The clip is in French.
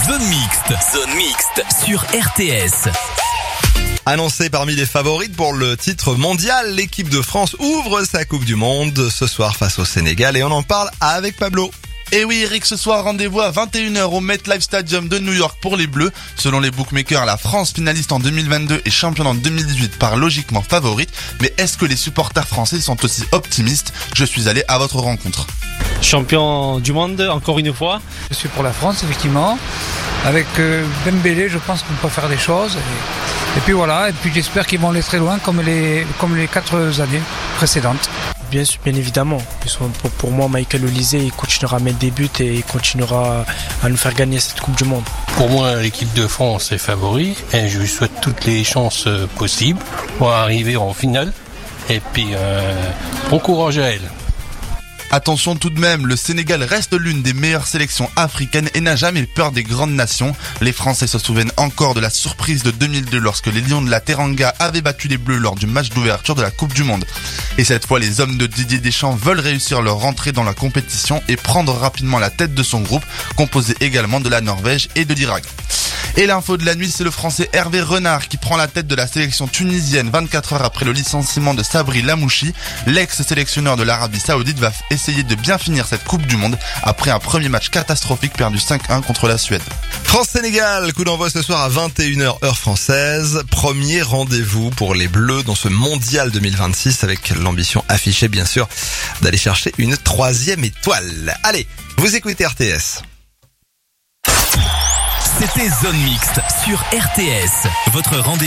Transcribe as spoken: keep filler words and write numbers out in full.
Zone mixte, zone mixte sur R T S. Annoncé parmi les favorites pour le titre mondial, l'équipe de France ouvre sa Coupe du Monde ce soir face au Sénégal et on en parle avec Pablo. Et oui Eric, ce soir rendez-vous à vingt et une heures au MetLife Stadium de New York pour les Bleus. Selon les bookmakers, la France, finaliste en deux mille vingt-deux et championne en deux mille dix-huit, part logiquement favorite. Mais est-ce que les supporters français sont aussi optimistes? Je suis allé à votre rencontre. Champion du monde, encore une fois. Je suis pour la France, effectivement. Avec euh, Dembélé, je pense qu'on peut faire des choses. Et, et puis voilà, et puis j'espère qu'ils vont aller très loin comme les, comme les quatre années précédentes. Bien sûr, bien évidemment. Pour, pour moi, Michael Olise, il continuera à mettre des buts et il continuera à nous faire gagner cette Coupe du Monde. Pour moi, l'équipe de France est favori et je lui souhaite toutes les chances possibles pour arriver en finale. Et puis, euh, bon courage à elle. Attention tout de même, le Sénégal reste l'une des meilleures sélections africaines et n'a jamais peur des grandes nations. Les Français se souviennent encore de la surprise de deux mille deux lorsque les Lions de la Teranga avaient battu les Bleus lors du match d'ouverture de la Coupe du Monde. Et cette fois, les hommes de Didier Deschamps veulent réussir leur rentrée dans la compétition et prendre rapidement la tête de son groupe, composé également de la Norvège et de l'Irak. Et l'info de la nuit, c'est le Français Hervé Renard qui prend la tête de la sélection tunisienne vingt-quatre heures après le licenciement de Sabri Lamouchi. L'ex-sélectionneur de l'Arabie Saoudite va essayer de bien finir cette Coupe du Monde après un premier match catastrophique perdu cinq un contre la Suède. France-Sénégal, coup d'envoi ce soir à vingt et une heures heure française. Premier rendez-vous pour les Bleus dans ce mondial deux mille vingt-six avec l'ambition affichée bien sûr d'aller chercher une troisième étoile. Allez, vous écoutez R T S. C'était Zone mixte sur R T S. Votre rendez-vous